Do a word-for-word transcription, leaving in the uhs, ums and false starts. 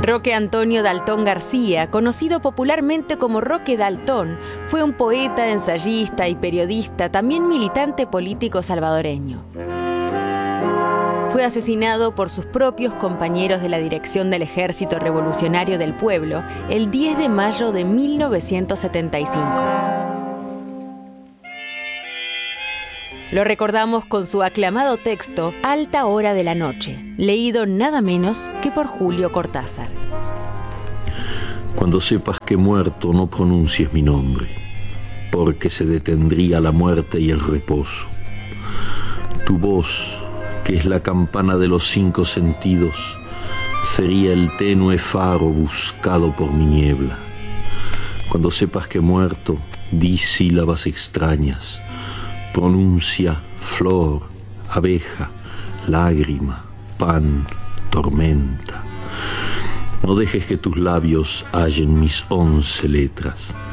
Roque Antonio Daltón García, conocido popularmente como Roque Daltón, fue un poeta, ensayista y periodista, también militante político salvadoreño. Fue asesinado por sus propios compañeros de la dirección del Ejército Revolucionario del Pueblo el diez de mayo de mil novecientos setenta y cinco. Lo recordamos con su aclamado texto Alta Hora de la Noche, leído nada menos que por Julio Cortázar. Cuando sepas que he muerto, no pronuncies mi nombre, porque se detendría la muerte y el reposo. Tu voz, que es la campana de los cinco sentidos, sería el tenue faro buscado por mi niebla. Cuando sepas que he muerto, di sílabas extrañas. Pronuncia flor, abeja, lágrima, pan, tormenta. No dejes que tus labios hallen mis once letras.